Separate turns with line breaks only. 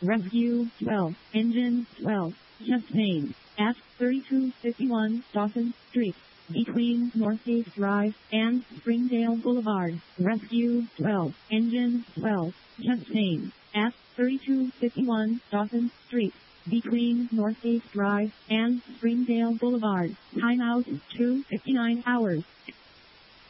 Rescue 12, Engine 12, just named at 3251 Dawson Street, between Northeast Drive and Springdale Boulevard. Rescue 12, Engine 12, just named at 3251 Dawson Street, between Northeast Drive and Springdale Boulevard. Timeout 2:59 hours.